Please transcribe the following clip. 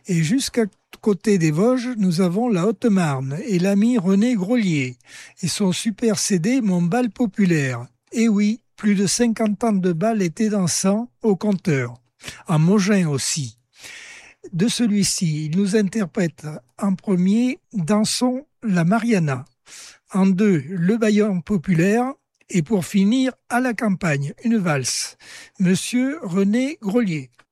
Et jusqu'à côté des Vosges, nous avons la Haute-Marne et l'ami René Grolier et son super CD Mon bal populaire. Et oui, plus de 50 ans de bal étaient dansants au compteur. En Mogin aussi. De celui-ci, il nous interprète en premier Dansons la Mariana, en deux Le Baillon populaire et pour finir à la campagne, une valse. Monsieur René Grolier.